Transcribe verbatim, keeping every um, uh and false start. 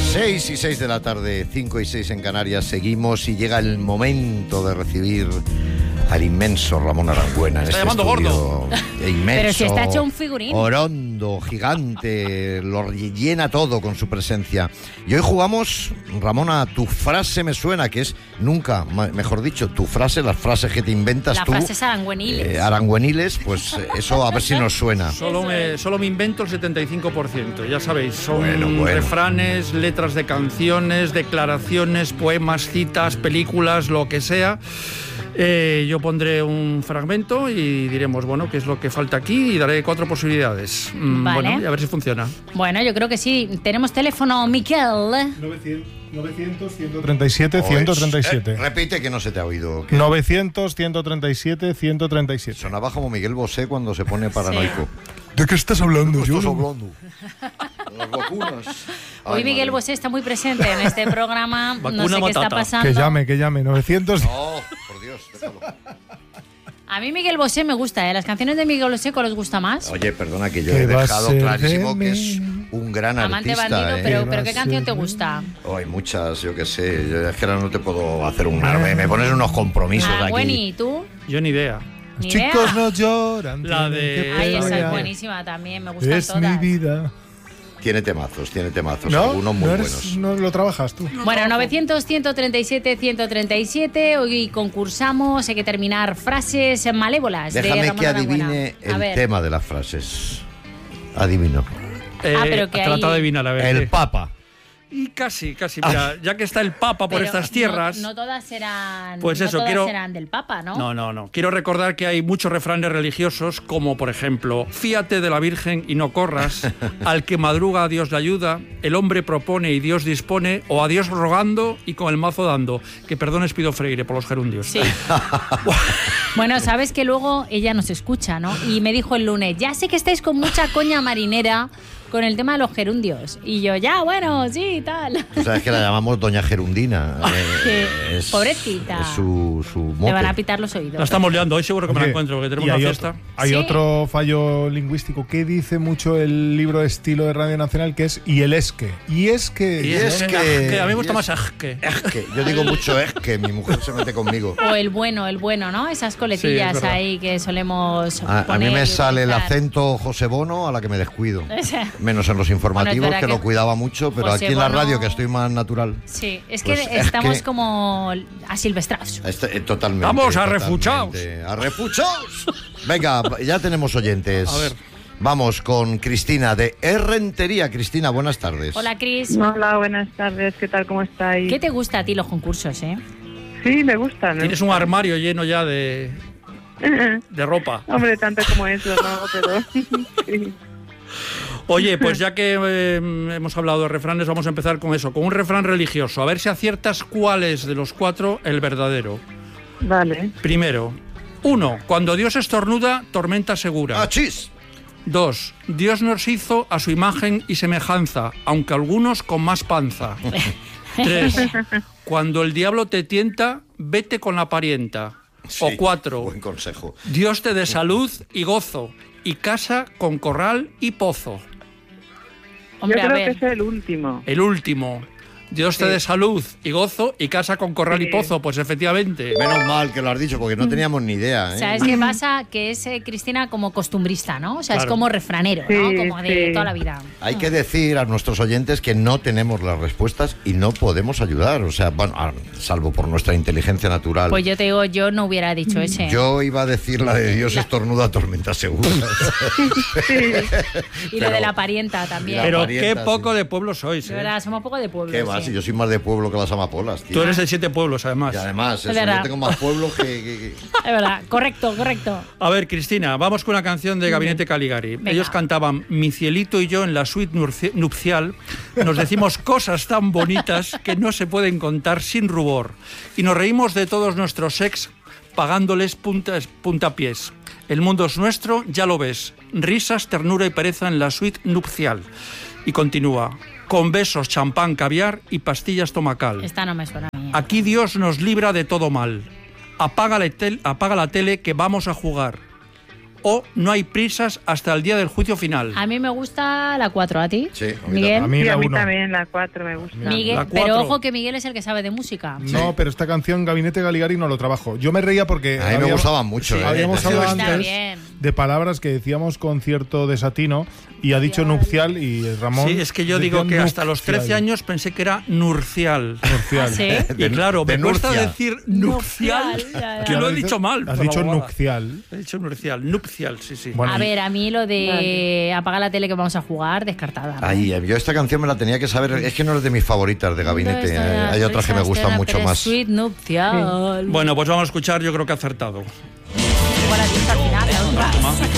seis y seis de la tarde, cinco y seis en Canarias, seguimos y llega el momento de recibir al inmenso Ramón Arangüena en está este llamando estudio. gordo. Inmenso, pero si está hecho un figurín. Orondo, gigante, lo llena todo con su presencia. Y hoy jugamos, Ramón, a Tu frase me suena, que es nunca, mejor dicho, tu frase, las frases que te inventas las tú. Las frases arangüeniles. Eh, arangüeniles, pues eso a ver si nos suena. Solo me, solo me invento el setenta y cinco por ciento, ya sabéis, son Bueno, bueno. refranes, letras de canciones, declaraciones, poemas, citas, películas, lo que sea. Eh, yo pondré un fragmento y diremos, bueno, qué es lo que falta aquí y daré cuatro posibilidades. Mm, Vale. Bueno, y a ver si funciona. Bueno, yo creo que sí. Tenemos teléfono, Miquel. novecientos, ciento treinta y siete, ciento treinta y siete. Eh, repite que no se te ha oído. Que novecientos, ciento treinta y siete, ciento treinta y siete. sonaba como Miguel Bosé cuando se pone paranoico. ¿De qué estás hablando? ¿De qué Yo estás no- hablando? Las vacunas. Hoy Ay, Miguel madre. Bosé está muy presente en este programa. Vacuna No sé qué está matata. pasando. Que llame, que llame. novecientos. No, por Dios, déjalo. A mí Miguel Bosé me gusta, ¿eh? Las canciones de Miguel Bosé, ¿cuál os gusta más? Oye, perdona que yo ¿Qué he va a dejado ser clarísimo de que mí? es un gran Amante artista. bandido, ¿eh? pero, ¿Qué pero va ¿qué a canción te ser? gusta? Oh, hay muchas, yo qué sé. Yo es que ahora no te puedo hacer un... Me, me pones unos compromisos Ah, aquí. bueno, ¿y tú? Yo ni idea. Ni Chicos idea. no lloran. La tienen de- que Ay, esa pelear. es buenísima también, me gustan Es todas. mi vida. Tiene temazos, tiene temazos. ¿No? Algunos muy ¿No, eres- buenos. no lo trabajas tú? Bueno, novecientos, ciento treinta y siete, ciento treinta y siete. Hoy concursamos, hay que terminar frases malévolas. de Déjame Ramón que Arangüena. adivine A el ver. tema de las frases. Adivino. Eh, Ah, pero que trata ahí- de adivinar, a ver. El ¿qué? Papa. Y casi, casi. Mira, ya que está el Papa por Pero estas no- tierras... No, todas serán, Pues no eso, todas quiero- serán del Papa, ¿no? No, no, no. Quiero recordar que hay muchos refranes religiosos, como por ejemplo, fíate de la Virgen y no corras, al que madruga a Dios le ayuda, el hombre propone y Dios dispone, o a Dios rogando y con el mazo dando. Que perdones pido Freire por los gerundios. Sí. Bueno, sabes que luego ella nos escucha, ¿no? Y me dijo el lunes, ya sé que estáis con mucha coña marinera con el tema de los gerundios. Y yo, ya, bueno, sí, tal. Tú sabes que la llamamos Doña Gerundina. Eh, Sí, pobrecita. Es su, su mote. Te van a pitar los oídos. La estamos liando. Hoy seguro que me la Oye, encuentro porque tenemos y una hay fiesta. Otro, hay Sí. otro fallo lingüístico que dice mucho el libro de estilo de Radio Nacional, que es y el es que. Y es que. Y es es que- que, que a mí me gusta y más es- aj que. Es que, yo digo mucho es que mi mujer se mete conmigo. O el bueno, el bueno, ¿no? Esas Sí, coletillas es verdad. ahí que solemos A, a mí poner me y sale el utilizar. acento José Bono a la que me descuido. Ese. Menos en los informativos, Bueno, es que verdad lo que cuidaba mucho, pero José aquí en la Bono- radio, que estoy más natural. Sí, es Pues que es estamos que- como asilvestrados. Este, eh, totalmente. Vamos, a totalmente. refuchaos. ¡A refuchaos! Venga, ya tenemos oyentes. A ver. Vamos con Cristina de Errentería. Cristina, buenas tardes. Hola, Cris. Hola, buenas tardes, ¿qué tal? ¿Cómo estáis? ¿Qué te gusta a ti los concursos, eh? Sí, me gustan. me Tienes un armario lleno ya de, gustan. de ropa. Hombre, tanto como eso, no, pero... sí. Oye, pues ya que eh, hemos hablado de refranes, vamos a empezar con eso, con un refrán religioso. A ver si aciertas cuál es de los cuatro el verdadero. Vale. Primero, uno, cuando Dios estornuda, tormenta segura. ¡Achis! Dos, Dios nos hizo a su imagen y semejanza, aunque algunos con más panza. Tres, cuando el diablo te tienta, vete con la parienta. Sí, O cuatro, Buen consejo. Dios te dé salud y gozo, y casa con corral y pozo. Hombre, Yo a creo ver. que es el último. El último, Dios te Sí. dé salud y gozo, y casa con corral y Sí. pozo. Pues efectivamente. Menos mal que lo has dicho, porque no teníamos ni idea. ¿eh? ¿Sabes qué pasa? Que es, eh, Cristina, como costumbrista, ¿no? O sea, es Claro. como refranero, ¿no? Sí, Como de sí. toda la vida. Hay que decir a nuestros oyentes que no tenemos las respuestas y no podemos ayudar. O sea, bueno, a- salvo por nuestra inteligencia natural. Pues yo te digo, yo no hubiera dicho ese. Yo iba a decir la de Dios estornuda, tormenta segura. Sí. y lo pero- de la parienta también. la Pero parienta, qué sí. poco de pueblo sois, De ¿eh? verdad, somos poco de pueblo. ¿Qué va? sí. Si yo soy más de pueblo que las amapolas, tío. Tú eres de siete pueblos, además. Y además, eso, verdad. yo tengo más pueblo que... que- que- Es verdad, correcto, correcto. A ver, Cristina, vamos con una canción de Gabinete Caligari. Venga. Ellos cantaban Mi cielito y yo en la suite nurci- nupcial. Nos decimos cosas tan bonitas que no se pueden contar sin rubor. Y nos reímos de todos nuestros ex pagándoles puntas, puntapiés. El mundo es nuestro, ya lo ves. Risas, ternura y pereza en la suite nupcial. Y continúa. Con besos, champán, caviar y pastillas tomacal. Esta no me suena a mí. Aquí Dios nos libra de todo mal. Apaga la, tel- apaga la tele que vamos a jugar. o No hay prisas hasta el día del juicio final. A mí me gusta la cuatro, ¿a ti? Sí, a mí Miguel. A mí Sí, la a mí uno. también la cuatro me gusta. Miguel, La pero cuatro. ojo que Miguel es el que sabe de música. No, pero esta canción Gabinete Galigari no lo trabajo. Yo me reía porque A mí me había- gustaban mucho. Sí, eh. habíamos Está hablado Está antes bien. de palabras que decíamos con cierto desatino y ha dicho nupcial y Ramón. Sí, es que yo decía digo que hasta los nupcial. trece años pensé que era nurcial. Nupcial. ¿Ah, sí? Y claro, me de cuesta Nurcia. decir nupcial, Nupcial, ya, ya. que lo he Has dicho- dicho mal. Has por la dicho bobada. nupcial. He dicho nupcial, nupcial, sí, sí. Bueno, A y- ver, a mí lo de apagar la tele que vamos a jugar, descartada. ¿no? Ahí, eh, yo esta canción me la tenía que saber. Es que no es de mis favoritas de Gabinete. eh, Hay otras que me gustan mucho más. Sweet nupcial. Bueno, pues vamos a escuchar, yo creo que ha acertado. Igual a ti hasta el final, la otra. Toma.